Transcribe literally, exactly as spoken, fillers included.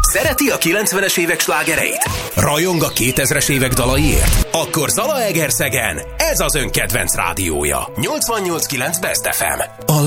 Szereti a kilencvenes évek slágereit? Rajong a kétezres évek dalaiért? Akkor Zalaegerszegen ez az ön kedvenc rádiója. nyolcvannyolc kilenc Best ef em. A